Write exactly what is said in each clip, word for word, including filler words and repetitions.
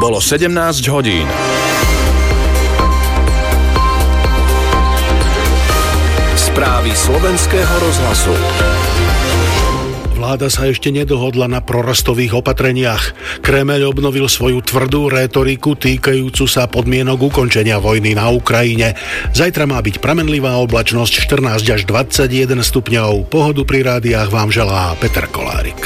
Bolo sedemnásť hodín. Správy slovenského rozhlasu. Vláda sa ešte nedohodla na prorastových opatreniach. Kremeľ obnovil svoju tvrdú rétoriku týkajúcu sa podmienok ukončenia vojny na Ukrajine. Zajtra má byť pramenlivá oblačnosť štrnásť až dvadsaťjeden stupňov. Pohodu pri rádiách vám želá Peter Kolárik.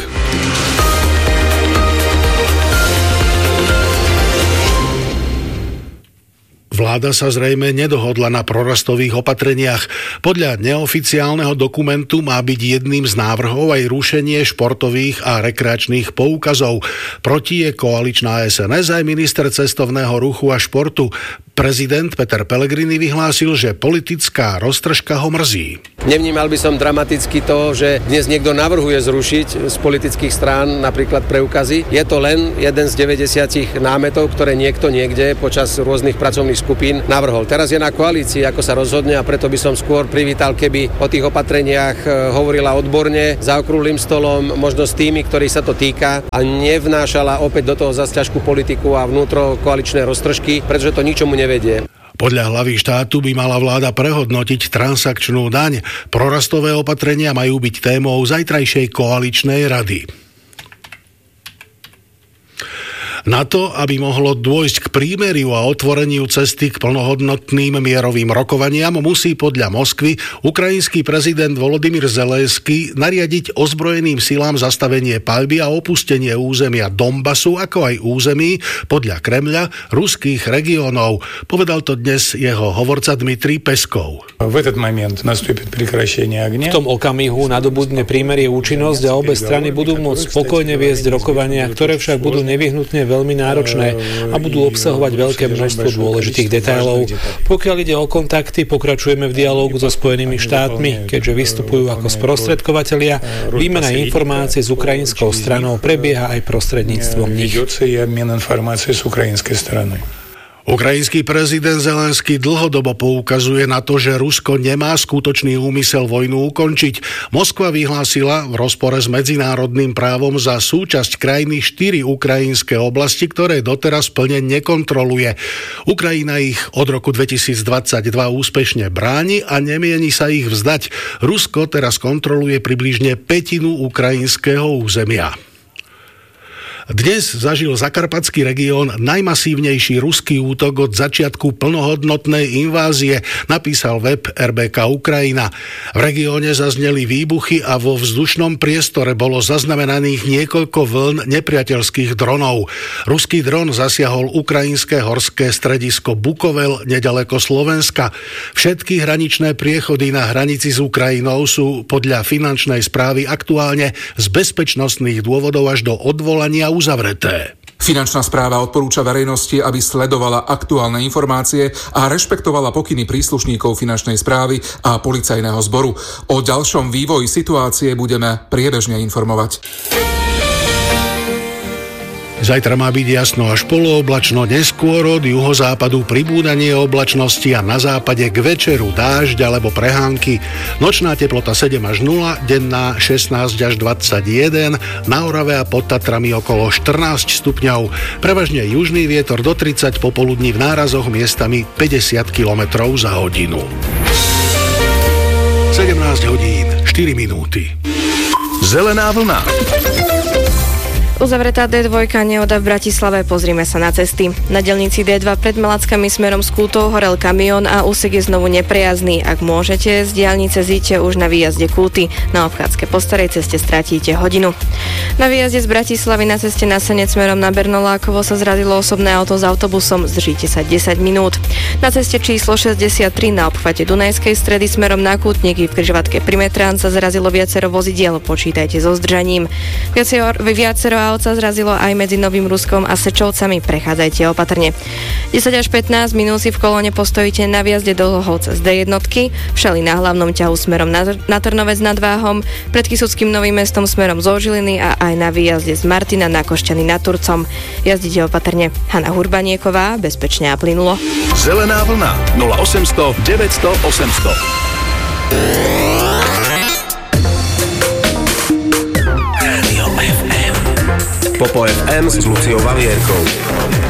Vláda sa zrejme nedohodla na prorastových opatreniach. Podľa neoficiálneho dokumentu má byť jedným z návrhov aj rušenie športových a rekreačných poukazov. Proti je koaličná es en es aj minister cestovného ruchu a športu. Prezident Peter Pellegrini vyhlásil, že politická roztržka ho mrzí. Nevnímal by som dramaticky to, že dnes niekto navrhuje zrušiť z politických strán napríklad preukazy. Je to len jeden z deväťdesiat námetov, ktoré niekto niekde počas rôznych pracovných skupín navrhol. Teraz je na koalícii, ako sa rozhodne, a preto by som skôr privítal, keby o tých opatreniach hovorila odborne, za okrúhlym stolom, možno s tými, ktorých sa to týka, a nevnášala opäť do toho zase ťažkú politiku a vnútrokoaličné roztržky, pretože to ničomu nevedie. Podľa hlavy štátu by mala vláda prehodnotiť transakčnú daň. Prorastové opatrenia majú byť témou zajtrajšej koaličnej rady. Na to, aby mohlo dôjsť k prímeriu a otvoreniu cesty k plnohodnotným mierovým rokovaniam, musí podľa Moskvy ukrajinský prezident Volodymyr Zelenský nariadiť ozbrojeným silám zastavenie paľby a opustenie územia Donbasu, ako aj území, podľa Kremľa, ruských regiónov. Povedal to dnes jeho hovorca Dmitrij Peskov. V этот момент наступит прекращение огня. V tom okamihu nadobudne prímerie účinnosť a obe strany budú môcť spokojne viesť rokovania, ktoré však budú nevyhnutne veľmi náročné a budú obsahovať veľké množstvo dôležitých detailov. Pokiaľ ide o kontakty, pokračujeme v dialógu so Spojenými štátmi, keďže vystupujú ako sprostredkovatelia. Výmena informácií s ukrajinskou stranou prebieha aj prostredníctvom nich. Ukrajinský prezident Zelenský dlhodobo poukazuje na to, že Rusko nemá skutočný úmysel vojnu ukončiť. Moskva vyhlásila v rozpore s medzinárodným právom za súčasť krajiny štyri ukrajinské oblasti, ktoré doteraz plne nekontroluje. Ukrajina ich od roku dvetisícdvadsaťdva úspešne bráni a nemieni sa ich vzdať. Rusko teraz kontroluje približne pätinu ukrajinského územia. Dnes zažil zakarpatský región najmasívnejší ruský útok od začiatku plnohodnotnej invázie, napísal web er bé ká Ukrajina. V regióne zazneli výbuchy a vo vzdušnom priestore bolo zaznamenaných niekoľko vln nepriateľských dronov. Ruský dron zasiahol ukrajinské horské stredisko Bukovel nedaleko Slovenska. Všetky hraničné priechody na hranici s Ukrajinou sú podľa finančnej správy aktuálne z bezpečnostných dôvodov až do odvolania uzavreté. Finančná správa odporúča verejnosti, aby sledovala aktuálne informácie a rešpektovala pokyny príslušníkov finančnej správy a policajného zboru. O ďalšom vývoji situácie budeme priebežne informovať. Zajtra má byť jasno až polooblačno, neskôr od juhozápadu pribúdanie oblačnosti a na západe k večeru dážď alebo prehánky. Nočná teplota sedem až nula, denná šestnásť až dvadsaťjeden, na Orave a pod Tatrami okolo štrnásť stupňov. Prevažne južný vietor do tridsať, popoludní v nárazoch miestami päťdesiat kilometrov za hodinu. sedemnásť hodín, štyri minúty. Zelená vlna. Uzavretá dé dva nehoda v Bratislave, pozrime sa na cesty. Na diaľnici dé dva pred Malackami smerom z Kútov horel kamión a úsek je znovu neprejazný. Ak môžete, z diaľnice zíďte už na výjazde Kúty. Na obchádzke po starej ceste stratíte hodinu. Na výjazde z Bratislavy na ceste na Senec smerom na Bernolákovo sa zrazilo osobné auto s autobusom, zdržíte sa desať minút. Na ceste číslo šesťdesiattri na obchvate Dunajskej stredy smerom na Kútniky v križovatke pri Metrán sa zrazilo viacero vozidiel, počítajte so zdržaním. Viacero, viacero aut sa zrazilo aj medzi Novým Ruskom a Sečovcami, prechádzajte opatrne. desať až pätnásť minút si v kolóne postojíte na výjazde do Hlohovca z dé jednotky, všeli na hlavnom ťahu smerom na, na Trnovec nad Váhom, pred Kysuckým Novým Mestom smerom zo Žiliny a aj na výjazde z Martina na Košťany nad Turcom. Jazdite opatrne. Hana Hurbanieková, bezpečne a plynulo. Zelená vlna nula osemsto deväťsto osemsto. Popo ef em s Luciou Valierkou.